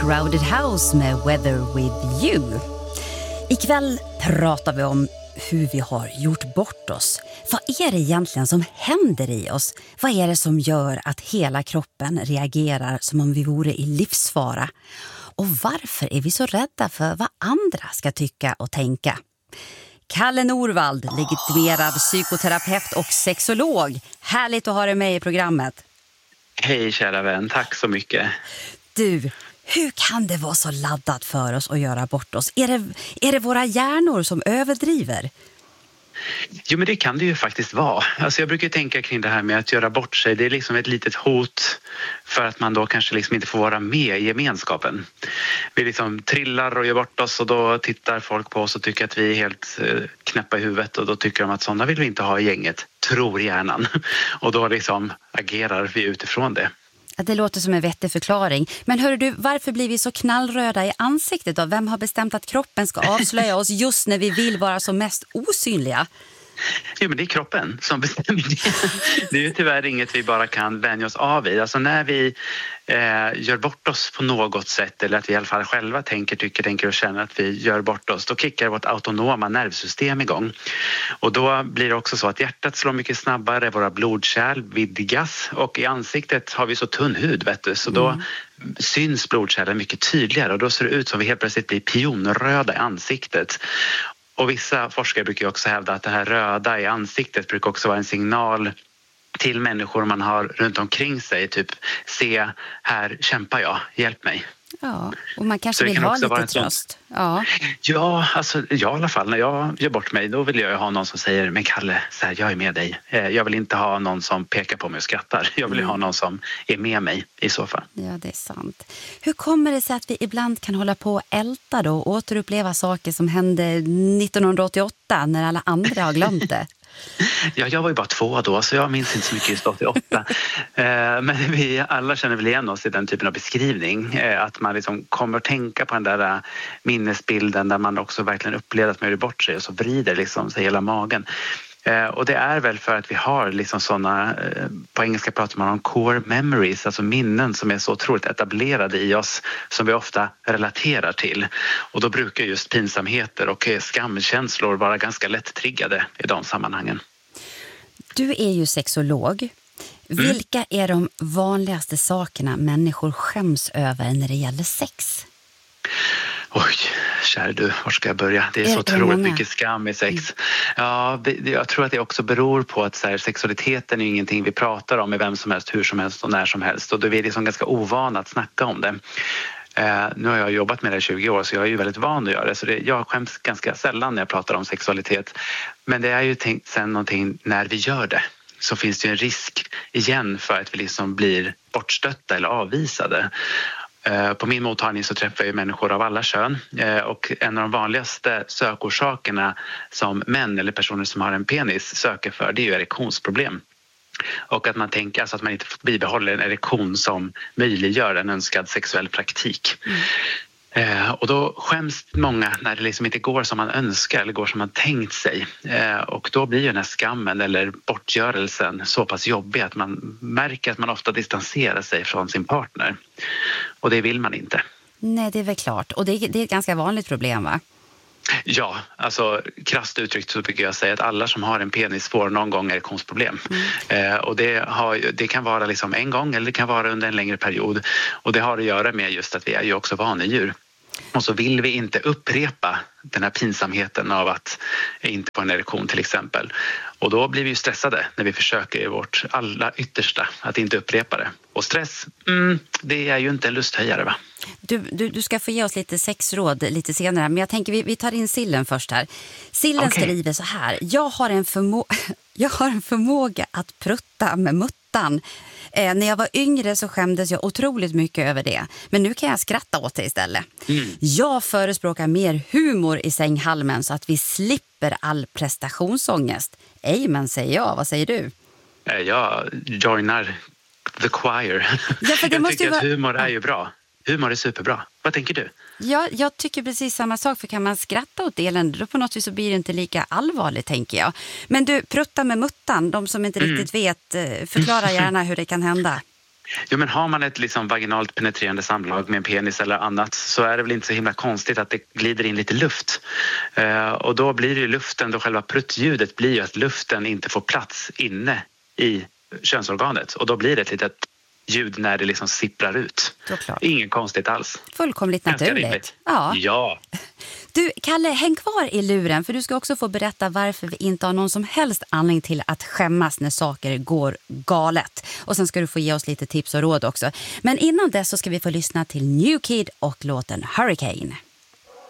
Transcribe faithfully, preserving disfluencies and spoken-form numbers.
Crowded House med Weather With You. Ikväll pratar vi om hur vi har gjort bort oss. Vad är det egentligen som händer i oss? Vad är det som gör att hela kroppen reagerar som om vi vore i livsfara? Och varför är vi så rädda för vad andra ska tycka och tänka? Kalle Norvald, legitimerad psykoterapeut och sexolog. Härligt att ha dig med i programmet. Hej kära vän, tack så mycket. Du, hur kan det vara så laddat för oss att göra bort oss? Är det, är det våra hjärnor som överdriver? Jo, men det kan det ju faktiskt vara. Alltså jag brukar tänka kring det här med att göra bort sig. Det är liksom ett litet hot för att man då kanske liksom inte får vara med i gemenskapen. Vi liksom trillar och gör bort oss och då tittar folk på oss och tycker att vi är helt knäppa i huvudet och då tycker de att sådana vill vi inte ha i gänget, tror hjärnan. Och då liksom agerar vi utifrån det. Det låter som en vettig förklaring. Men hör du, varför blir vi så knallröda i ansiktet då? Vem har bestämt att kroppen ska avslöja oss just när vi vill vara som mest osynliga? Jo, men det är kroppen som bestämmer det. Det är ju tyvärr inget vi bara kan vänja oss av i. Alltså när vi eh, gör bort oss på något sätt eller att vi i alla fall själva tänker, tycker, tänker och känner att vi gör bort oss, då kickar vårt autonoma nervsystem igång. Och då blir det också så att hjärtat slår mycket snabbare, våra blodkärl vidgas och i ansiktet har vi så tunn hud, vet du, så då mm. syns blodkärlen mycket tydligare och då ser det ut som vi helt plötsligt blir pionröda i ansiktet. Och vissa forskare brukar också hävda att det här röda i ansiktet brukar också vara en signal till människor man har runt omkring sig. Typ, se, här kämpar jag, hjälp mig. Ja, och man kanske vill ha lite tröst. Ja, ja, alltså, jag i alla fall, när jag gör bort mig, då vill jag ha någon som säger, men Kalle, så här, jag är med dig. Jag vill inte ha någon som pekar på mig och skrattar. Jag vill mm. ha någon som är med mig i så fall. Ja, det är sant. Hur kommer det sig att vi ibland kan hålla på och älta då och återuppleva saker som hände nittonhundraåttioåtta när alla andra har glömt det? Ja, jag var ju bara två då så jag minns inte så mycket just åttioåtta. Men vi alla känner väl igen oss i den typen av beskrivning. Att man liksom kommer att tänka på den där minnesbilden där man också verkligen upplevde att man gör bort sig och så vrider liksom sig hela magen. Och det är väl för att vi har liksom sådana, på engelska pratar man om core memories, alltså minnen som är så otroligt etablerade i oss som vi ofta relaterar till. Och då brukar just pinsamheter och skamkänslor vara ganska lätt triggade i de sammanhangen. Du är ju sexolog. Mm. Vilka är de vanligaste sakerna människor skäms över när det gäller sex? Oj, kära du, var ska jag börja? Det är, är så otroligt mycket skam i sex. Mm. Ja, det, jag tror att det också beror på att så här, sexualiteten är ingenting vi pratar om med vem som helst, hur som helst och när som helst. Och då är vi liksom ganska ovana att snacka om det. Eh, nu har jag jobbat med det i tjugo år så jag är ju väldigt van att göra det. Så det, jag skäms ganska sällan när jag pratar om sexualitet. Men det är ju tänkt sen någonting när vi gör det. Så finns det ju en risk igen för att vi liksom blir bortstötta eller avvisade. På min mottagning så träffar jag människor av alla kön och en av de vanligaste sökorsakerna som män eller personer som har en penis söker för, det är ju erektionsproblem. Och att man tänker alltså att man inte bibehåller en erektion som möjliggör en önskad sexuell praktik. Mm. Eh, och då skäms många när det liksom inte går som man önskar eller går som man tänkt sig. Eh, och då blir ju den här skammen eller bortgörelsen så pass jobbig att man märker att man ofta distanserar sig från sin partner. Och det vill man inte. Nej, det är väl klart. Och det är, det är ett ganska vanligt problem, va? Ja, alltså krasst uttryckt så brukar jag säga att alla som har en penis får någon gång erektionsproblem. Mm. Eh, och det, har, det kan vara liksom en gång eller det kan vara under en längre period. Och det har att göra med just att vi är ju också vanedjur. Och så vill vi inte upprepa den här pinsamheten av att inte få en erektion till exempel. Och då blir vi ju stressade när vi försöker i vårt allra yttersta att inte upprepa det. Och stress, mm, det är ju inte en lusthöjare, va? Du, du, du ska få ge oss lite sexråd lite senare. Men jag tänker vi, vi tar in Sillen först här. Sillen okay. skriver så här. Jag har en, förmo- jag har en förmåga att prutta med muttan. Eh, när jag var yngre så skämdes jag otroligt mycket över det. Men nu kan jag skratta åt det istället. Mm. Jag förespråkar mer humor i sänghalmen så att vi slipper all prestationsångest. Amen, säger jag. Vad säger du? Jag joinar the choir. Ja, för det jag måste tycker vara... att humor är ju bra. Humor är superbra. Vad tänker du? Ja, jag tycker precis samma sak. För kan man skratta åt elände då på något vis så blir det inte lika allvarligt, tänker jag. Men du, prutta med muttan. De som inte mm. riktigt vet, förklara gärna hur det kan hända. Jo, men har man ett liksom vaginalt penetrerande samlag med en penis eller annat så är det väl inte så himla konstigt att det glider in lite luft. Eh, och då blir det ju luften, då själva pruttljudet blir ju att luften inte får plats inne i könsorganet. Och då blir det ett litet ljud när det liksom sipprar ut. Ingen konstigt alls. Fullkomligt naturligt. Ja. ja. Du, Kalle, häng kvar i luren för du ska också få berätta varför vi inte har någon som helst anledning till att skämmas när saker går galet. Och sen ska du få ge oss lite tips och råd också. Men innan dess så ska vi få lyssna till New Kid och låten Hurricane.